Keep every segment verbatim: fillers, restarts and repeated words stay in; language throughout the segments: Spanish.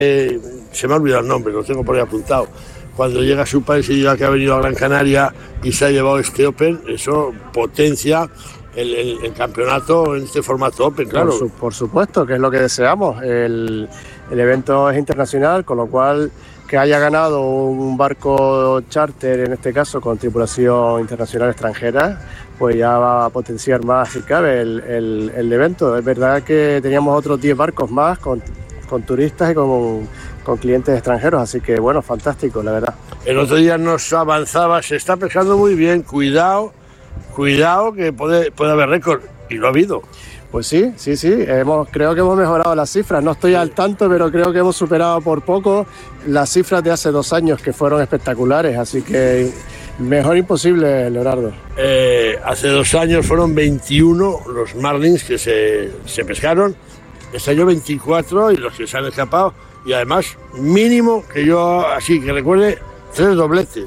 Eh, se me ha olvidado el nombre, lo tengo por ahí apuntado. Cuando llega a su país y diga que ha venido a Gran Canaria y se ha llevado este Open, eso potencia el, el, el campeonato en este formato Open, claro. Por, su, por supuesto, que es lo que deseamos. El, el evento es internacional, con lo cual que haya ganado un barco charter, en este caso con tripulación internacional extranjera, pues ya va a potenciar más, si cabe, el, el, el evento. Es verdad que teníamos otros diez barcos más con, con turistas y con, con clientes extranjeros, así que bueno, fantástico, la verdad. El otro día nos avanzaba, se está pescando muy bien, cuidado, cuidado que puede, puede haber récord, y lo ha habido. Pues sí, sí, sí, hemos, creo que hemos mejorado las cifras, no estoy al tanto, pero creo que hemos superado por poco las cifras de hace dos años, que fueron espectaculares, así que mejor imposible, Leonardo. Eh, hace dos años fueron veintiuno los marlins que se, se pescaron, este año veinticuatro y los que se han escapado, y además mínimo, que yo así que recuerde, tres dobletes.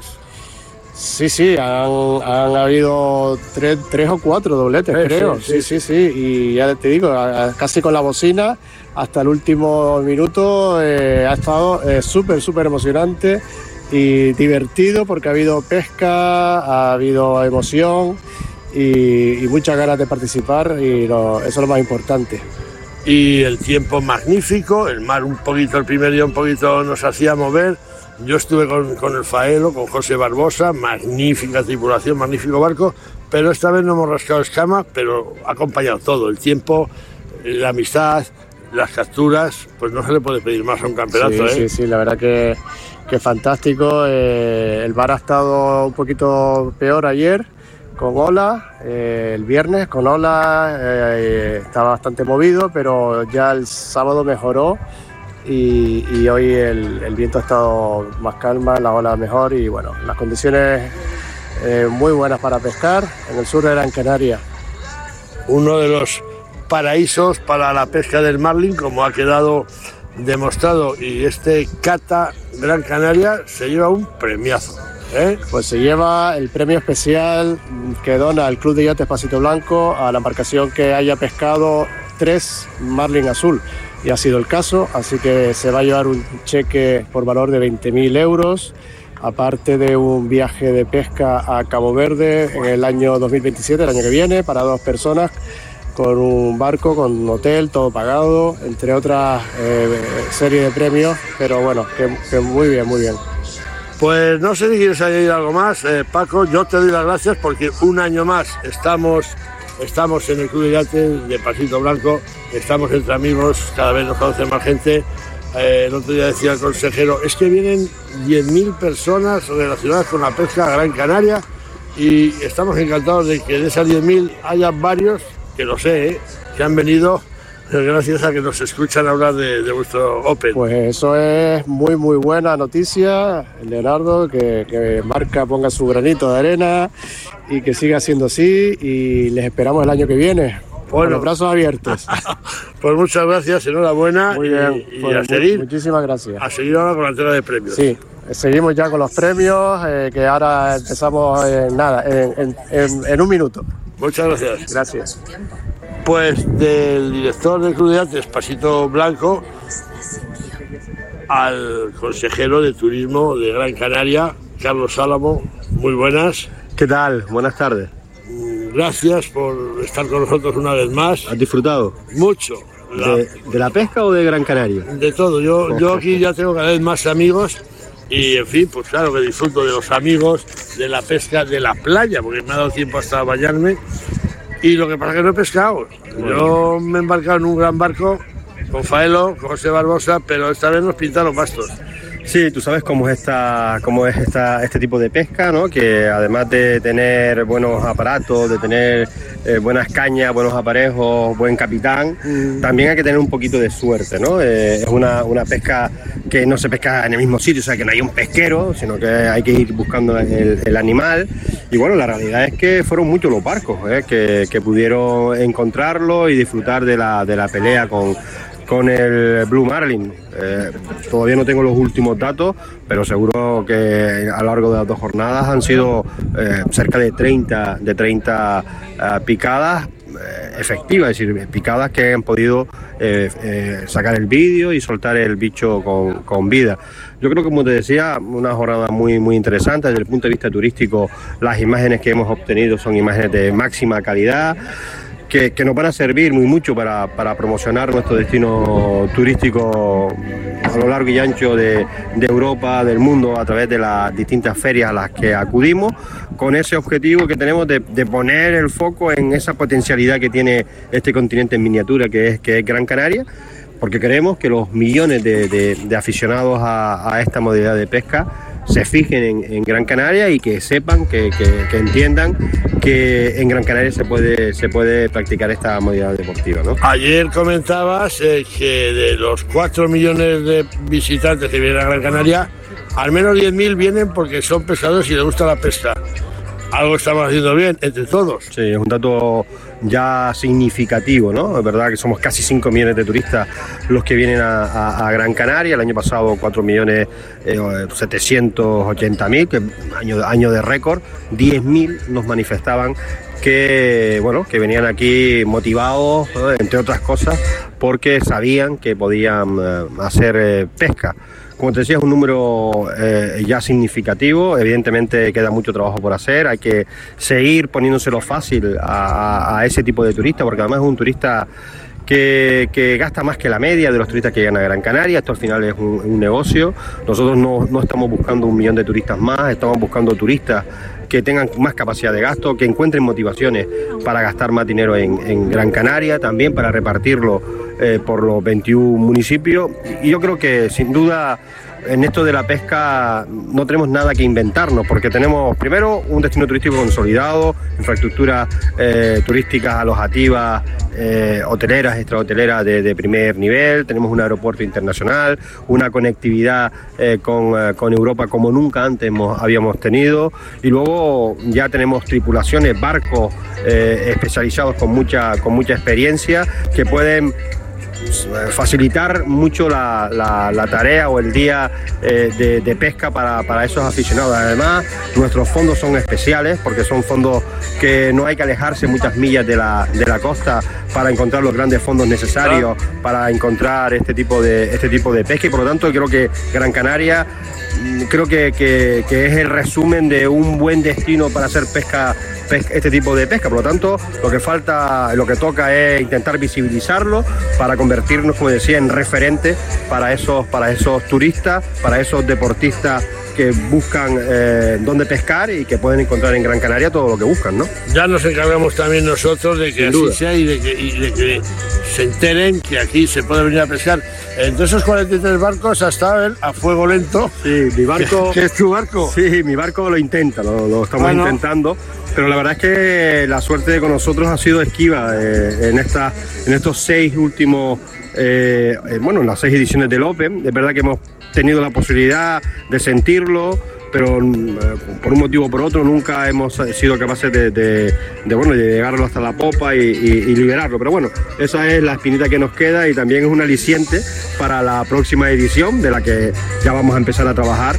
Sí, sí, han, han habido tres, tres o cuatro dobletes, sí, creo. Sí sí, sí, sí, sí, y ya te digo, casi con la bocina, hasta el último minuto eh, ha estado eh, súper, súper emocionante y divertido, porque ha habido pesca, ha habido emoción y, y muchas ganas de participar, y lo, eso es lo más importante. Y el tiempo magnífico, el mar un poquito, el primer día un poquito nos hacía mover. Yo estuve con, con el Faelo, con José Barbosa, magnífica tripulación, magnífico barco, pero esta vez no hemos rascado escama, pero ha acompañado todo, el tiempo, la amistad, las capturas, pues no se le puede pedir más a un campeonato. Sí, ¿eh? sí, sí, la verdad que, que fantástico. Eh, el bar ha estado un poquito peor ayer, con ola, eh, el viernes con ola, eh, estaba bastante movido, pero ya el sábado mejoró. Y, y hoy el, el viento ha estado más calma, la ola mejor y bueno, las condiciones eh, muy buenas para pescar en el sur de Gran Canaria. Uno de los paraísos para la pesca del marlin, como ha quedado demostrado, y este Cata Gran Canaria se lleva un premiazo. ¿eh? Pues se lleva el premio especial que dona el Club de Yates Pasito Blanco a la embarcación que haya pescado tres marlin azul. Y ha sido el caso, así que se va a llevar un cheque por valor de veinte mil euros, aparte de un viaje de pesca a Cabo Verde en el año dos mil veintisiete, el año que viene, para dos personas, con un barco, con un hotel, todo pagado, entre otras eh, serie de premios, pero bueno, que, que muy bien, muy bien. Pues no sé si quieres añadir algo más, eh, Paco, yo te doy las gracias porque un año más estamos... Estamos en el Club de Yates de Pasito Blanco, estamos entre amigos, cada vez nos conoce más gente. Eh, el otro día decía el consejero, es que vienen diez mil personas relacionadas con la pesca a Gran Canaria y estamos encantados de que de esas diez mil haya varios, que lo sé, ¿eh? que han venido gracias a que nos escuchan hablar de, de vuestro Open. Pues eso es muy muy buena noticia, Leonardo, que, que Marca ponga su granito de arena y que siga siendo así, y les esperamos el año que viene, bueno, con los brazos abiertos. Pues muchas gracias, enhorabuena. Muy bien, y, y pues, a seguir. Muchísimas gracias. A seguir ahora con la entrega de premios. Sí, seguimos ya con los premios, eh, que ahora empezamos en nada, en, en, en, en un minuto. Muchas gracias. Gracias. Pues del director del Club de Yates Pasito Blanco al consejero de turismo de Gran Canaria, Carlos Álamo, muy buenas. ¿Qué tal? Buenas tardes. Gracias por estar con nosotros una vez más. ¿Has disfrutado? Mucho. La... ¿De, ¿De la pesca o de Gran Canaria? De todo. Yo, yo aquí ya tengo cada vez más amigos y, en fin, pues claro que disfruto de los amigos, de la pesca, de la playa, porque me ha dado tiempo hasta bañarme. Y lo que pasa es que no he pescado. Yo me he embarcado en un gran barco con Faelo, con José Barbosa, pero esta vez nos pintaron bastos. Sí, tú sabes cómo es esta, cómo es esta, este tipo de pesca, ¿no? Que además de tener buenos aparatos, de tener eh, buenas cañas, buenos aparejos, buen capitán, mm. también hay que tener un poquito de suerte, ¿no? Eh, es una, una pesca que no se pesca en el mismo sitio, o sea que no hay un pesquero, sino que hay que ir buscando el, el animal. Y bueno, la realidad es que fueron muchos los barcos ¿eh? que, que pudieron encontrarlo y disfrutar de la, de la pelea con con el Blue Marlin. Eh, todavía no tengo los últimos datos, pero seguro que a lo largo de las dos jornadas han sido eh, cerca de treinta, de treinta uh, picadas. Eh, efectivas, es decir, picadas que han podido eh, eh, sacar el vídeo y soltar el bicho con, con vida. Yo creo que, como te decía, una jornada muy, muy interesante desde el punto de vista turístico. Las imágenes que hemos obtenido son imágenes de máxima calidad, Que, que nos van a servir muy mucho para, para promocionar nuestro destino turístico a lo largo y ancho de, de Europa, del mundo, a través de las distintas ferias a las que acudimos, con ese objetivo que tenemos de, de poner el foco en esa potencialidad que tiene este continente en miniatura, que es, que es Gran Canaria, porque creemos que los millones de, de, de aficionados a, a esta modalidad de pesca se fijen en, en Gran Canaria y que sepan, que, que, que entiendan que en Gran Canaria se puede, se puede practicar esta modalidad deportiva, ¿no? Ayer comentabas eh, que de los cuatro millones de visitantes que vienen a Gran Canaria, al menos diez mil vienen porque son pescadores y les gusta la pesca. Algo estamos haciendo bien entre todos. Sí, es un dato ya significativo, ¿no? Es verdad que somos casi cinco millones de turistas los que vienen a, a, a Gran Canaria. El año pasado cuatro millones setecientos ochenta mil, que año, año de récord. diez mil nos manifestaban que, bueno, que venían aquí motivados, ¿no?, entre otras cosas, porque sabían que podían eh, hacer eh, pesca. Como te decía, es un número eh, ya significativo. Evidentemente queda mucho trabajo por hacer, hay que seguir poniéndoselo fácil a, a ese tipo de turista, porque además es un turista que, que gasta más que la media de los turistas que llegan a Gran Canaria. Esto al final es un, un negocio. Nosotros no, no estamos buscando un millón de turistas más, estamos buscando turistas que tengan más capacidad de gasto, que encuentren motivaciones para gastar más dinero en, en Gran Canaria, también para repartirlo eh, por los veintiún municipios. Y yo creo que sin duda en esto de la pesca no tenemos nada que inventarnos, porque tenemos primero un destino turístico consolidado, infraestructuras eh, turísticas alojativas, eh, hoteleras, extrahoteleras de, de primer nivel, tenemos un aeropuerto internacional, una conectividad eh, con, eh, con Europa como nunca antes hemos, habíamos tenido, y luego ya tenemos tripulaciones, barcos eh, especializados con mucha, con mucha experiencia que pueden facilitar mucho la, la, la tarea o el día eh, de, de pesca para, para esos aficionados. Además, nuestros fondos son especiales porque son fondos que no hay que alejarse muchas millas de la, de la costa para encontrar los grandes fondos necesarios para encontrar este tipo de, este tipo de pesca, y por lo tanto creo que Gran Canaria creo que, que, que es el resumen de un buen destino para hacer pesca, pesca, este tipo de pesca. Por lo tanto, lo que falta, lo que toca es intentar visibilizarlo para convertirnos, como decía, en referentes para esos, para esos turistas, para esos deportistas que buscan eh, dónde pescar y que pueden encontrar en Gran Canaria todo lo que buscan, ¿no? Ya nos encargamos también nosotros de que Sin así duda. sea y de que, y de que se enteren que aquí se puede venir a pescar. Entre esos cuarenta y tres barcos hasta el a fuego lento. Sí, mi barco... ¿Qué es tu barco? Sí, mi barco lo intenta, lo, lo estamos Bueno. intentando, pero la verdad es que la suerte con nosotros ha sido esquiva eh, en, esta, en estos seis últimos, eh, eh, bueno, en las seis ediciones del Open. Es verdad que hemos tenido la posibilidad de sentirlo, pero eh, por un motivo o por otro nunca hemos sido capaces de, de, de, bueno, de llegarlo hasta la popa y, y, y liberarlo. Pero bueno, esa es la espinita que nos queda y también es un aliciente para la próxima edición, de la que ya vamos a empezar a trabajar,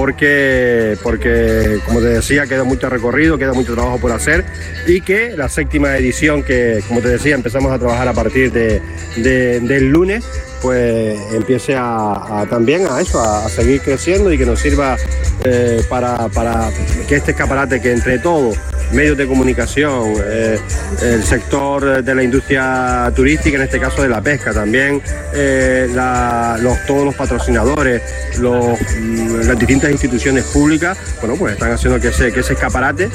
porque, porque como te decía, queda mucho recorrido, queda mucho trabajo por hacer, y que la séptima edición, que como te decía empezamos a trabajar a partir de, de, del lunes, pues empiece a, a también a eso, a, a seguir creciendo y que nos sirva eh, para, para que este escaparate, que entre todos, medios de comunicación, eh, el sector de la industria turística, en este caso de la pesca, también eh, la, los, todos los patrocinadores, los, las distintas instituciones públicas, bueno, pues están haciendo que ese, que ese escaparate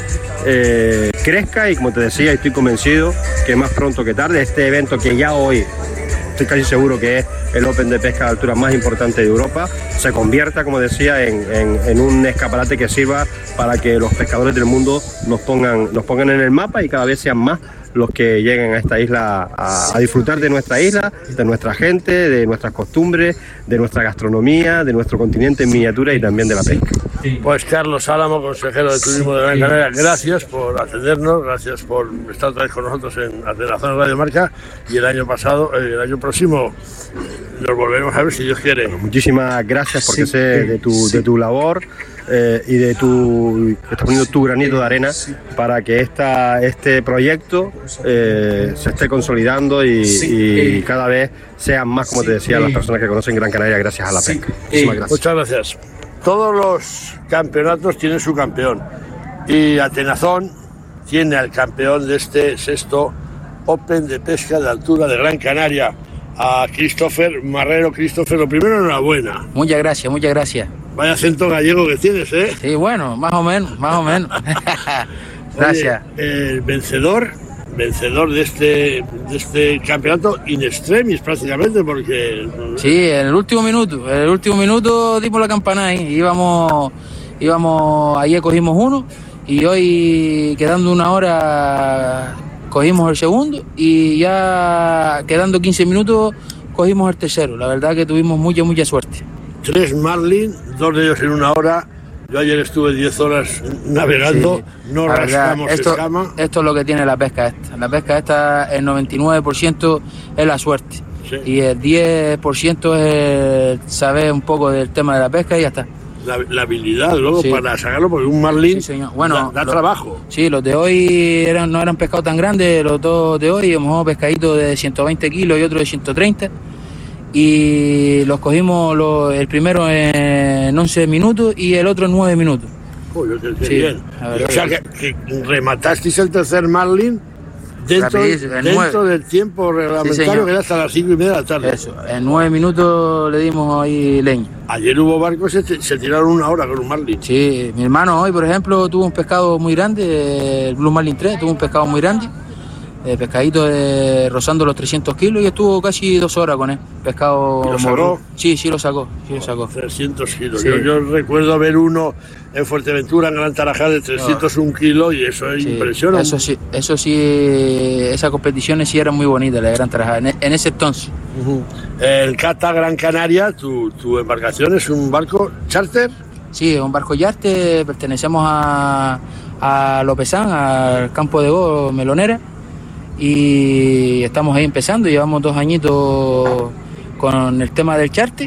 eh, crezca, y como te decía, estoy convencido que más pronto que tarde este evento, que ya hoy estoy casi seguro que es el Open de pesca de altura más importante de Europa, se convierta, como decía, en, en, en un escaparate que sirva para que los pescadores del mundo nos pongan, nos pongan en el mapa, y cada vez sean más los que lleguen a esta isla a, a disfrutar de nuestra isla, de nuestra gente, de nuestras costumbres, de nuestra gastronomía, de nuestro continente en miniatura y también de la pesca. Pues Carlos Álamo, consejero de Turismo de Gran Canaria, gracias por atendernos, gracias por estar otra vez con nosotros en Atenazón Radio Marca, y el año pasado, el año próximo nos volveremos a ver si Dios quiere. Bueno, muchísimas gracias porque sí, sé de tu, sí. de tu labor eh, y de tu que estás poniendo tu granito de arena para que esta, este proyecto eh, se esté consolidando y, sí. y cada vez sean más, como te decía, las personas que conocen Gran Canaria gracias a la pesca. Sí. Muchísimas gracias. Muchas gracias. Todos los campeonatos tienen su campeón y Atenazón tiene al campeón de este sexto Open de pesca de altura de Gran Canaria, a Christopher Marrero. Christopher, lo primero, enhorabuena. Muchas gracias, muchas gracias. Vaya acento gallego que tienes, ¿eh? Sí, bueno, más o menos, más o menos. Gracias. Oye, el vencedor, vencedor de este, de este campeonato in extremis prácticamente, porque... Sí, en el último minuto, en el último minuto dimos la campana ahí, íbamos, íbamos, ayer cogimos uno y hoy quedando una hora cogimos el segundo y ya quedando quince minutos cogimos el tercero. La verdad que tuvimos mucha, mucha suerte. Tres marlin, dos de ellos en una hora. Yo ayer estuve diez horas navegando, sí, no rascamos esto, escama. Esto es lo que tiene la pesca esta. La pesca esta, el noventa y nueve por ciento es la suerte. Sí. Y el diez por ciento es saber un poco del tema de la pesca y ya está. La, la habilidad luego sí. para sacarlo, porque un marlin sí, bueno, da, da lo, trabajo. Sí, los de hoy eran, no eran pescados tan grandes, los dos de hoy, hemos pescaditos de ciento veinte kilos y otro de ciento treinta. Y los cogimos los, el primero en once minutos y el otro en nueve minutos. Uy, qué, qué sí, bien. O sea, que, que rematasteis el tercer marlin dentro, dentro del tiempo reglamentario, sí, que era hasta las cinco y media de la tarde. Eso, en nueve minutos le dimos ahí leña. Ayer hubo barcos que se, se tiraron una hora con un marlin. Sí, mi hermano hoy, por ejemplo, tuvo un pescado muy grande, el Blue Marlin tres, tuvo un pescado muy grande. Eh, pescadito de, rozando los trescientos kilos y estuvo casi dos horas con él. Pescado. ¿Y lo sacó? Sí, sí lo sacó, sí lo sacó. trescientos kilos. Sí. Yo, yo recuerdo ver uno en Fuerteventura, en Gran Tarajal, de trescientos uno kilos y eso es sí, impresionante. Eso sí, eso sí, esas competiciones sí eran muy bonitas, la de Gran Tarajal, en, en ese entonces. Uh-huh. El Cata Gran Canaria, tu, tu embarcación es un barco charter. Sí, es un barco yate, pertenecemos a, a Lopezán, al campo de golf Melonera. Y estamos ahí empezando, llevamos dos añitos con el tema del charter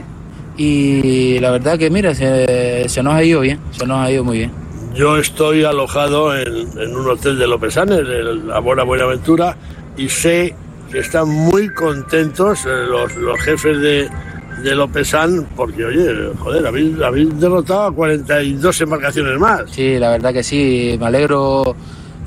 y la verdad que mira, se, se nos ha ido bien, se nos ha ido muy bien. Yo estoy alojado en, en un hotel de Lopezán, en el Abora Buenaventura, y sé que están muy contentos los, los jefes de, de Lopezán porque, oye, joder, habéis, habéis derrotado a cuarenta y dos embarcaciones más. Sí, la verdad que sí, me alegro.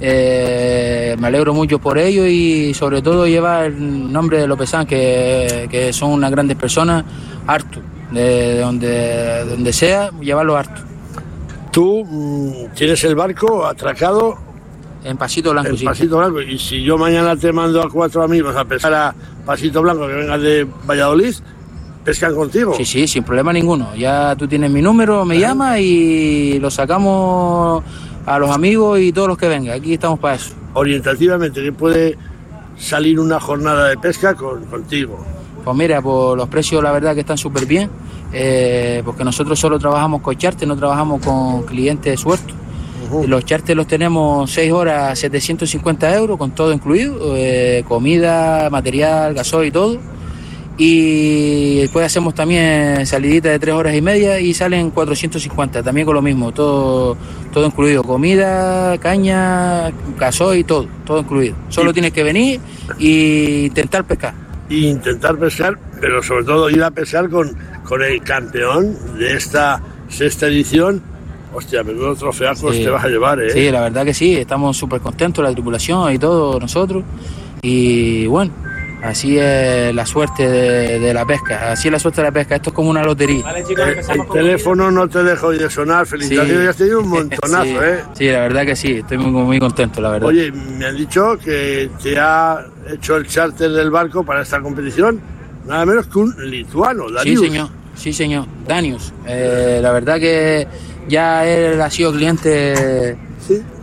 Eh, me alegro mucho por ello y sobre todo llevar el nombre de Lopezán, que, que son unas grandes personas, harto, de, de donde, de donde sea, llevarlo harto. Tú mmm, tienes el barco atracado en Pasito Blanco. En sí. Pasito Blanco, y si yo mañana te mando a cuatro amigos a pescar a Pasito Blanco que vengan de Valladolid, ¿pescan contigo? Sí, sí, sin problema ninguno. Ya tú tienes mi número, me llamas y lo sacamos a los amigos y todos los que vengan. Aquí estamos para eso. Orientativamente, ¿qué puede salir una jornada de pesca con, contigo? Pues mira, pues los precios la verdad que están súper bien, eh, porque nosotros solo trabajamos con charter, no trabajamos con clientes de suelto. Uh-huh. Los charters los tenemos seis horas, setecientos cincuenta euros, con todo incluido, eh, comida, material, gasoil y todo. Y después hacemos también salidita de tres horas y media y salen cuatrocientos cincuenta, también con lo mismo, todo, todo incluido, comida, caña, gasoil y todo, todo incluido. Solo y, tienes que venir e intentar pescar. Y intentar pescar, pero sobre todo ir a pescar con, con el campeón de esta sexta edición. Hostia, menudo trofeazos sí. te vas a llevar, ¿eh? Sí, la verdad que sí, estamos súper contentos, la tripulación y todo, nosotros. Y bueno, así es la suerte de, de la pesca, así es la suerte de la pesca, esto es como una lotería. Vale, chicos, el, el teléfono no te dejo de sonar, felicitaciones, sí. ya has tenido un montonazo, sí, ¿eh? Sí, la verdad que sí, estoy muy, muy contento, la verdad. Oye, me han dicho que te ha hecho el charter del barco para esta competición, nada menos que un lituano, Danius. Sí, señor, sí, señor, Danius. Eh, la verdad que ya él ha sido cliente... Sí,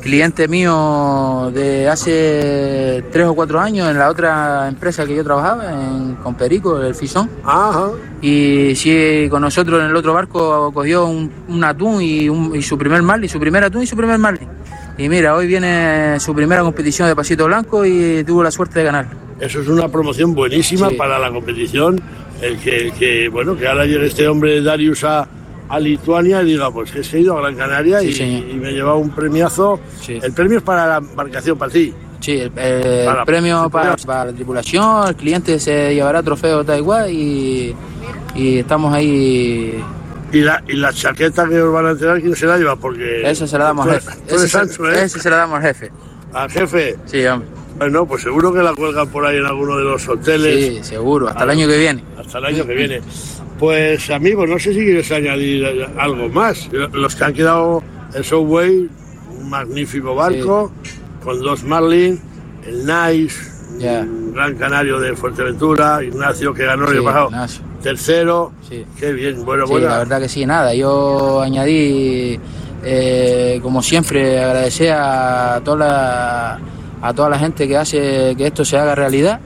cliente mío de hace tres o cuatro años en la otra empresa que yo trabajaba, en, con Perico, el Fisón. Ajá. Y sí, con nosotros en el otro barco cogió un, un atún y, un, y su primer marlin, su primer atún y su primer marlin. Y mira, hoy viene su primera competición de pasito blanco y tuvo la suerte de ganar. Eso es una promoción buenísima, sí, para la competición. El que, el que, bueno, que ahora llegue este hombre Darius a, a Lituania y diga, pues que he ido a Gran Canaria, sí, y, y me he llevado un premiazo. Sí. El premio es para la embarcación, para ti. Sí, el, el para, premio para, para la tripulación, el cliente se llevará trofeo tal igual y, y estamos ahí. ¿Y la, ¿Y la chaqueta que os van a entregar, quién se la lleva? Porque esa se la damos al jefe. Ese, Sancho, ¿eh? Ese se la damos al jefe. ¿Al jefe? Sí, hombre. Bueno, pues seguro que la cuelgan por ahí en alguno de los hoteles. Sí, seguro, hasta el año que viene. Hasta el año que viene. Pues amigos, no sé si quieres añadir algo más. Los que han quedado en Subway, un magnífico barco, sí, con dos Marlin, el Nice, yeah, un Gran Canario de Fuerteventura, Ignacio que ganó, sí, el año pasado, Ignacio, tercero, sí, qué bien, bueno, sí, bueno. La verdad que sí, nada, yo añadí, eh, como siempre, agradecer a toda la, a toda la gente que hace que esto se haga realidad.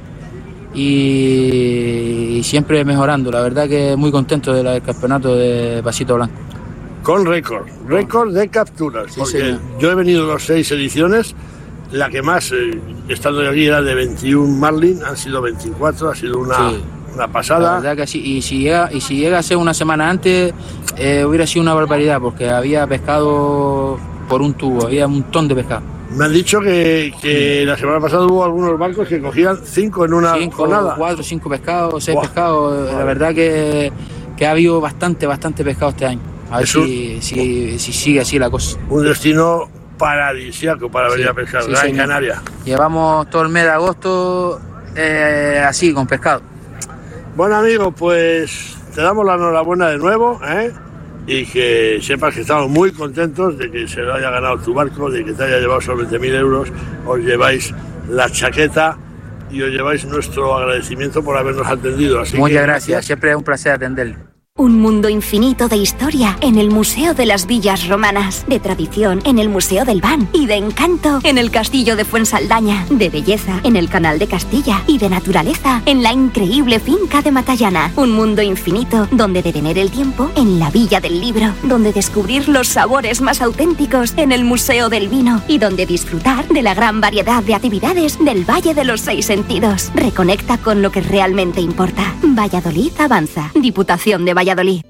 Y, y siempre mejorando, la verdad que muy contento del campeonato de Pasito Blanco. Con récord, récord de capturas, sí, porque señor, yo he venido las seis ediciones, la que más, eh, estando aquí, era de veintiún Marlin, han sido veinticuatro, ha sido una, sí, una pasada. La verdad que sí, y si llega, y si llega a ser una semana antes, eh, hubiera sido una barbaridad, porque había pescado por un tubo, había un montón de pescado. Me han dicho que, que la semana pasada hubo algunos barcos que cogían cinco en una cinco, jornada. Cuatro, cinco pescados, seis, wow, pescados. Vale. La verdad que, que ha habido bastante, bastante pescado este año. A ver si, si, si sigue así la cosa. Un destino paradisíaco para venir, sí, a pescar, sí, Gran Canaria. Llevamos todo el mes de agosto eh, así, con pescado. Bueno, amigos, pues te damos la enhorabuena de nuevo, ¿eh? Y que sepas que estamos muy contentos de que se lo haya ganado tu barco, de que te haya llevado sobre veinte mil euros, os lleváis la chaqueta y os lleváis nuestro agradecimiento por habernos atendido. Así Muchas que, gracias, siempre es un placer atenderle. Un mundo infinito de historia en el Museo de las Villas Romanas, de tradición en el Museo del Ban y de encanto en el Castillo de Fuensaldaña, de belleza en el Canal de Castilla y de naturaleza en la increíble finca de Matallana. Un mundo infinito donde detener el tiempo en la Villa del Libro, donde descubrir los sabores más auténticos en el Museo del Vino y donde disfrutar de la gran variedad de actividades del Valle de los Seis Sentidos. Reconecta con lo que realmente importa. Valladolid avanza. Diputación de Valladolid. Valladolid.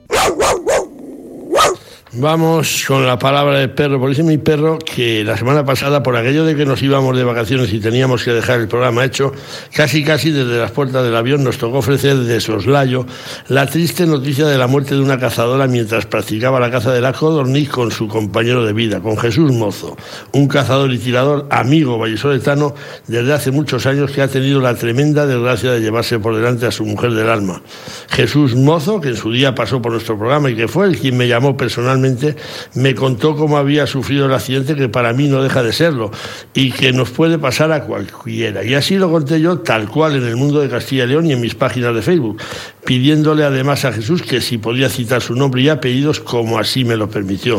Vamos con la palabra del perro, porque dice mi perro que la semana pasada, por aquello de que nos íbamos de vacaciones y teníamos que dejar el programa hecho, casi casi desde las puertas del avión nos tocó ofrecer de soslayo la triste noticia de la muerte de una cazadora mientras practicaba la caza de la codorniz con su compañero de vida, con Jesús Mozo, un cazador y tirador amigo vallisoletano desde hace muchos años que ha tenido la tremenda desgracia de llevarse por delante a su mujer del alma. Jesús Mozo, que en su día pasó por nuestro programa y que fue el quien me llamó personalmente, me contó cómo había sufrido el accidente, que para mí no deja de serlo y que nos puede pasar a cualquiera. Y así lo conté yo tal cual en El Mundo de Castilla y León y en mis páginas de Facebook, pidiéndole además a Jesús que si podía citar su nombre y apellidos como así me lo permitió.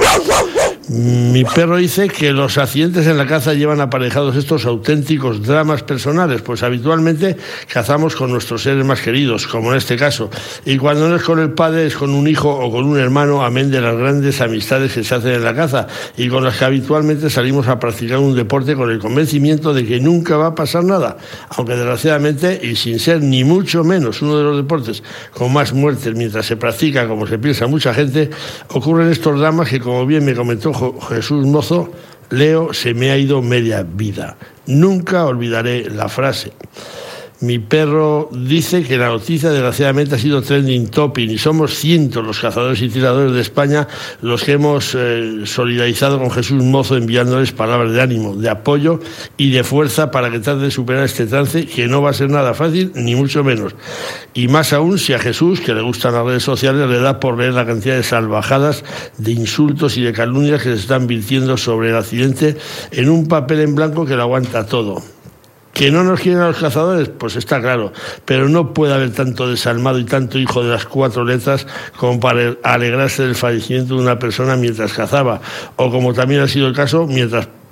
Mi perro dice que los accidentes en la caza llevan aparejados estos auténticos dramas personales, pues habitualmente cazamos con nuestros seres más queridos, como en este caso, y cuando no es con el padre es con un hijo o con un hermano, amén de las grandes amistades que se hacen en la caza y con las que habitualmente salimos a practicar un deporte con el convencimiento de que nunca va a pasar nada, aunque desgraciadamente, y sin ser ni mucho menos uno de los deportes con más muertes mientras se practica, como se piensa mucha gente, ocurren estos dramas que, como bien me comentó Jesús Mozo, leo, se me ha ido media vida. Nunca olvidaré la frase. Mi perro dice que la noticia desgraciadamente ha sido trending topic y somos cientos los cazadores y tiradores de España los que hemos eh, solidarizado con Jesús Mozo enviándoles palabras de ánimo, de apoyo y de fuerza para que trate de superar este trance que no va a ser nada fácil ni mucho menos. Y más aún si a Jesús, que le gustan las redes sociales, le da por leer la cantidad de salvajadas, de insultos y de calumnias que se están virtiendo sobre el accidente en un papel en blanco que lo aguanta todo. ¿Que no nos quieren a los cazadores? Pues está claro, pero no puede haber tanto desalmado y tanto hijo de las cuatro letras como para alegrarse del fallecimiento de una persona mientras cazaba, o como también ha sido el caso, mientras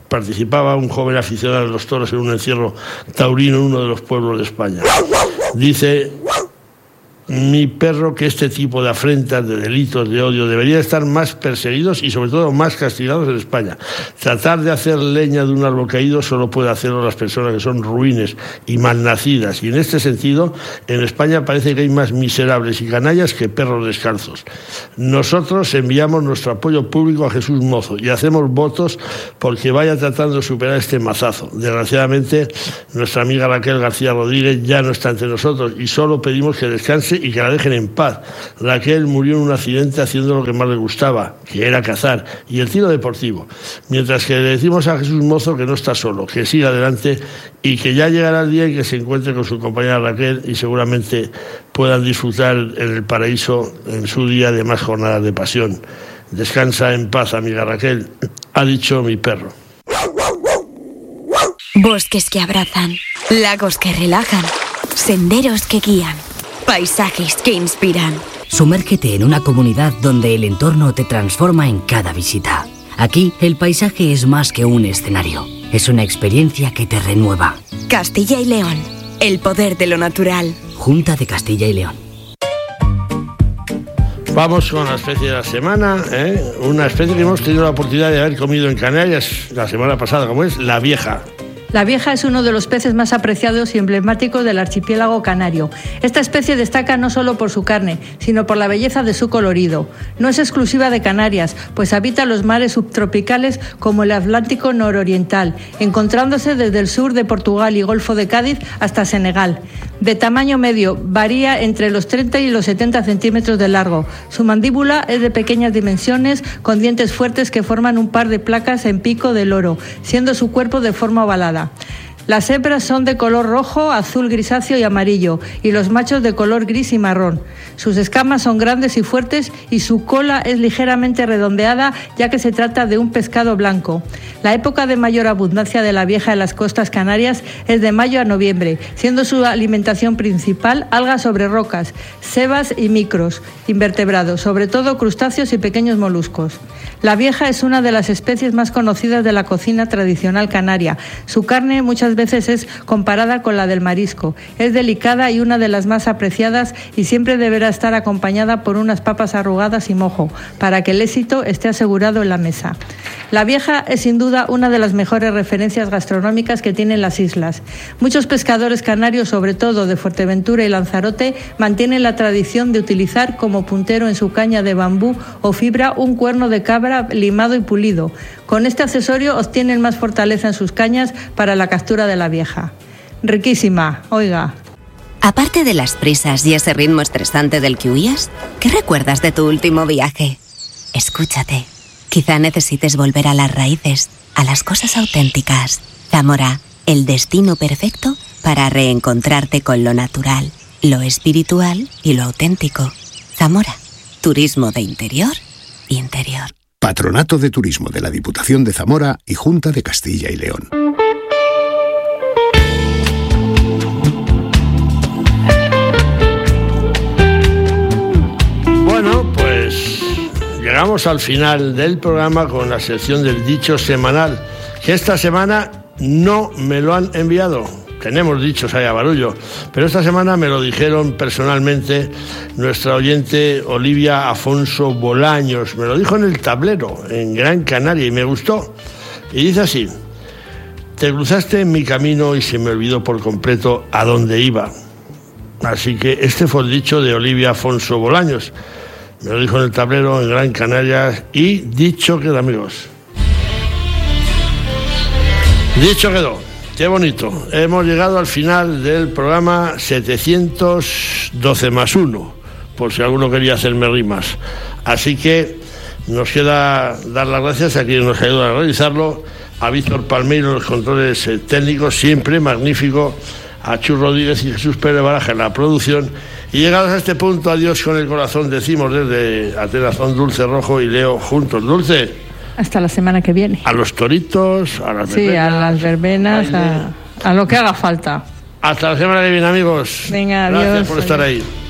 participaba un joven aficionado a los toros en un encierro taurino en uno de los pueblos de España. Dice mi perro que este tipo de afrentas, de delitos, de odio, deberían estar más perseguidos y sobre todo más castigados en España. Tratar de hacer leña de un árbol caído solo puede hacerlo las personas que son ruines y malnacidas. Y en este sentido, en España parece que hay más miserables y canallas que perros descalzos. Nosotros enviamos nuestro apoyo público a Jesús Mozo y hacemos votos porque vaya tratando de superar este mazazo. Desgraciadamente, nuestra amiga Raquel García Rodríguez ya no está entre nosotros y solo pedimos que descanse y que la dejen en paz. Raquel murió en un accidente haciendo lo que más le gustaba, que era cazar, y el tiro deportivo. Mientras que le decimos a Jesús Mozo que no está solo, que siga adelante y que ya llegará el día en que se encuentre con su compañera Raquel y seguramente puedan disfrutar en el paraíso en su día de más jornadas de pasión. Descansa en paz, amiga Raquel, ha dicho mi perro. Bosques que abrazan, lagos que relajan, senderos que guían, paisajes que inspiran. Sumérgete en una comunidad donde el entorno te transforma en cada visita. Aquí, el paisaje es más que un escenario. Es una experiencia que te renueva. Castilla y León. El poder de lo natural. Junta de Castilla y León. Vamos con la especie de la semana, ¿eh? Una especie que hemos tenido la oportunidad de haber comido en Canarias la semana pasada, como es la vieja. La vieja es uno de los peces más apreciados y emblemáticos del archipiélago canario. Esta especie destaca no solo por su carne, sino por la belleza de su colorido. No es exclusiva de Canarias, pues habita los mares subtropicales como el Atlántico nororiental, encontrándose desde el sur de Portugal y Golfo de Cádiz hasta Senegal. De tamaño medio, varía entre los treinta y los setenta centímetros de largo. Su mandíbula es de pequeñas dimensiones, con dientes fuertes que forman un par de placas en pico de loro, siendo su cuerpo de forma ovalada. Las hembras son de color rojo, azul grisáceo y amarillo, y los machos de color gris y marrón. Sus escamas son grandes y fuertes y su cola es ligeramente redondeada, ya que se trata de un pescado blanco. La época de mayor abundancia de la vieja en las costas canarias es de mayo a noviembre, siendo su alimentación principal algas sobre rocas, sebas y micros invertebrados, sobre todo crustáceos y pequeños moluscos. La vieja es una de las especies más conocidas de la cocina tradicional canaria. Su carne muchas veces es comparada con la del marisco. Es delicada y una de las más apreciadas y siempre deberá estar acompañada por unas papas arrugadas y mojo, para que el éxito esté asegurado en la mesa. La vieja es sin duda una de las mejores referencias gastronómicas que tienen las islas. Muchos pescadores canarios, sobre todo de Fuerteventura y Lanzarote, mantienen la tradición de utilizar como puntero en su caña de bambú o fibra un cuerno de cabra limado y pulido. Con este accesorio obtienen más fortaleza en sus cañas para la captura de la vieja. Riquísima, oiga. Aparte de las prisas y ese ritmo estresante del que huías, ¿qué recuerdas de tu último viaje? Escúchate. Quizá necesites volver a las raíces, a las cosas auténticas. Zamora, el destino perfecto para reencontrarte con lo natural, lo espiritual y lo auténtico. Zamora, turismo de interior y interior. Patronato de Turismo de la Diputación de Zamora y Junta de Castilla y León. Bueno, pues llegamos al final del programa con la sección del dicho semanal, que esta semana no me lo han enviado. Tenemos dichos ahí a barullo, pero esta semana me lo dijeron personalmente nuestra oyente Olivia Afonso Bolaños. Me lo dijo en el tablero, en Gran Canaria, y me gustó. Y dice así: te cruzaste en mi camino y se me olvidó por completo a dónde iba. Así que este fue el dicho de Olivia Afonso Bolaños. Me lo dijo en el tablero, en Gran Canaria, y dicho quedó, amigos. Dicho quedó. Qué bonito. Hemos llegado al final del programa setecientos doce más uno, por si alguno quería hacerme rimas. Así que nos queda dar las gracias a quien nos ayuda a realizarlo, a Víctor Palmeiro en los controles eh, técnicos, siempre magnífico, a Chus Rodríguez y Jesús Pérez Baraja en la producción. Y llegados a este punto, adiós con el corazón, decimos desde Atenazón Dulce Rojo y Leo juntos. Dulce. Hasta la semana que viene. A los toritos, a las verbenas. Sí, a las verbenas, a, a lo que haga falta. Hasta la semana que viene, amigos. Venga, adiós. Gracias por estar ahí.